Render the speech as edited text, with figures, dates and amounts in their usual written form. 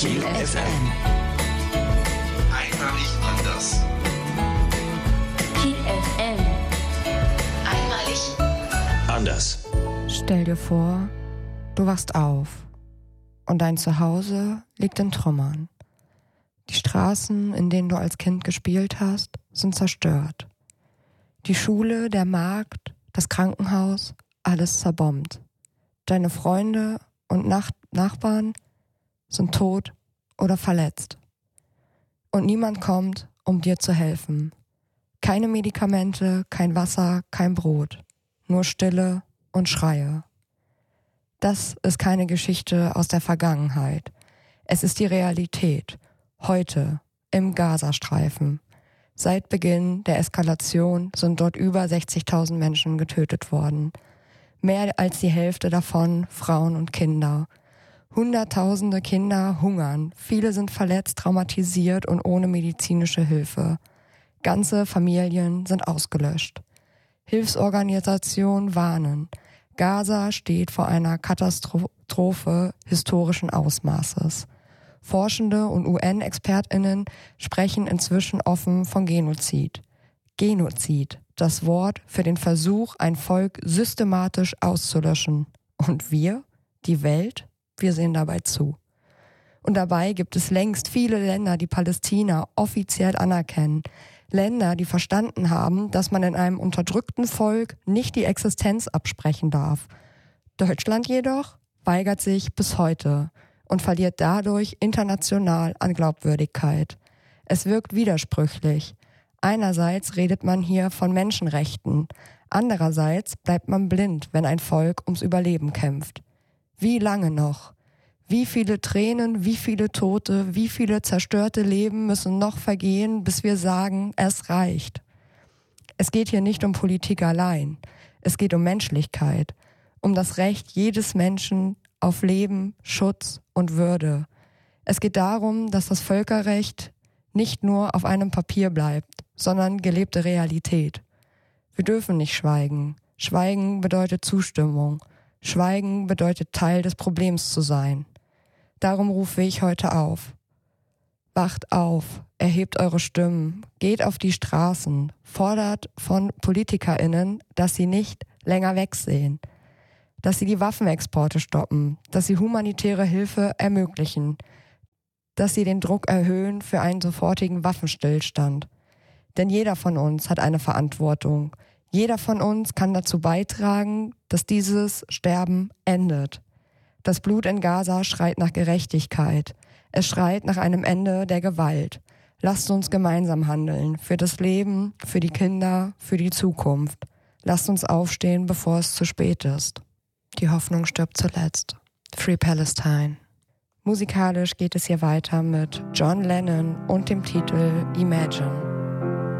Chill FM. Einmalig anders. Chill FM. Einmalig Anders. Stell dir vor, du wachst auf und dein Zuhause liegt in Trümmern. Die Straßen, in denen du als Kind gespielt hast, sind zerstört. Die Schule, der Markt, das Krankenhaus, alles zerbombt. Deine Freunde und Nachbarn sind tot oder verletzt. Und niemand kommt, um dir zu helfen. Keine Medikamente, kein Wasser, kein Brot. Nur Stille und Schreie. Das ist keine Geschichte aus der Vergangenheit. Es ist die Realität. Heute, im Gazastreifen. Seit Beginn der Eskalation sind dort über 60.000 Menschen getötet worden. Mehr als die Hälfte davon Frauen und Kinder. Hunderttausende Kinder hungern. Viele sind verletzt, traumatisiert und ohne medizinische Hilfe. Ganze Familien sind ausgelöscht. Hilfsorganisationen warnen. Gaza steht vor einer Katastrophe historischen Ausmaßes. Forschende und UN-ExpertInnen sprechen inzwischen offen von Genozid. Genozid, das Wort für den Versuch, ein Volk systematisch auszulöschen. Und wir, die Welt, wir sehen dabei zu. Und dabei gibt es längst viele Länder, die Palästina offiziell anerkennen. Länder, die verstanden haben, dass man in einem unterdrückten Volk nicht die Existenz absprechen darf. Deutschland jedoch weigert sich bis heute und verliert dadurch international an Glaubwürdigkeit. Es wirkt widersprüchlich. Einerseits redet man hier von Menschenrechten, andererseits bleibt man blind, wenn ein Volk ums Überleben kämpft. Wie lange noch? Wie viele Tränen, wie viele Tote, wie viele zerstörte Leben müssen noch vergehen, bis wir sagen, es reicht? Es geht hier nicht um Politik allein. Es geht um Menschlichkeit, um das Recht jedes Menschen auf Leben, Schutz und Würde. Es geht darum, dass das Völkerrecht nicht nur auf einem Papier bleibt, sondern gelebte Realität. Wir dürfen nicht schweigen. Schweigen bedeutet Zustimmung. Schweigen bedeutet Teil des Problems zu sein. Darum rufe ich heute auf. Wacht auf, erhebt eure Stimmen, geht auf die Straßen, fordert von PolitikerInnen, dass sie nicht länger wegsehen, dass sie die Waffenexporte stoppen, dass sie humanitäre Hilfe ermöglichen, dass sie den Druck erhöhen für einen sofortigen Waffenstillstand. Denn jeder von uns hat eine Verantwortung. Jeder von uns kann dazu beitragen, dass dieses Sterben endet. Das Blut in Gaza schreit nach Gerechtigkeit. Es schreit nach einem Ende der Gewalt. Lasst uns gemeinsam handeln. Für das Leben, für die Kinder, für die Zukunft. Lasst uns aufstehen, bevor es zu spät ist. Die Hoffnung stirbt zuletzt. Free Palestine. Musikalisch geht es hier weiter mit John Lennon und dem Titel Imagine.